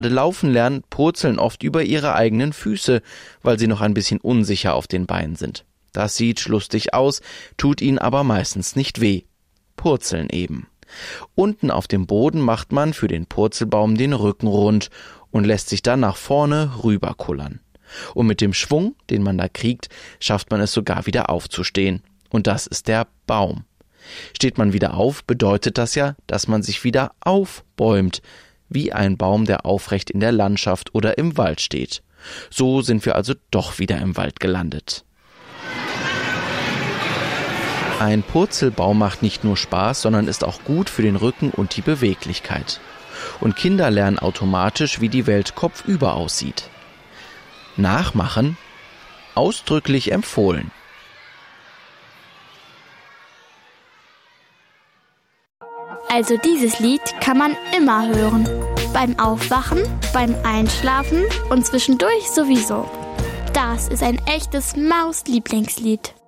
laufen lernen, purzeln oft über ihre eigenen Füße, weil sie noch ein bisschen unsicher auf den Beinen sind. Das sieht lustig aus, tut ihnen aber meistens nicht weh. Purzeln eben. Unten auf dem Boden macht man für den Purzelbaum den Rücken rund und lässt sich dann nach vorne rüberkullern. Und mit dem Schwung, den man da kriegt, schafft man es sogar wieder aufzustehen. Und das ist der Baum. Steht man wieder auf, bedeutet das ja, dass man sich wieder aufbäumt, wie ein Baum, der aufrecht in der Landschaft oder im Wald steht. So sind wir also doch wieder im Wald gelandet. Ein Purzelbaum macht nicht nur Spaß, sondern ist auch gut für den Rücken und die Beweglichkeit. Und Kinder lernen automatisch, wie die Welt kopfüber aussieht. Nachmachen? Ausdrücklich empfohlen. Also dieses Lied kann man immer hören. Beim Aufwachen, beim Einschlafen und zwischendurch sowieso. Das ist ein echtes Maus-Lieblingslied.